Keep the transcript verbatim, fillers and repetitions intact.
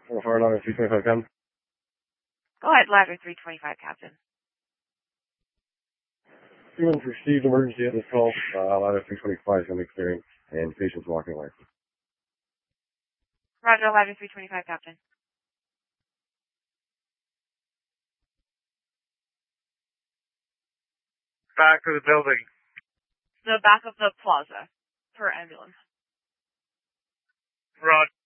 Four fire ladder three twenty-five, Captain. Go ahead, ladder three twenty-five, Captain. Humans received emergency at this call. Uh, ladder three twenty-five is going to be clearing, and patients walking away. Roger, ladder three twenty-five, Captain. Back of the building. The back of the plaza. Per ambulance. Roger.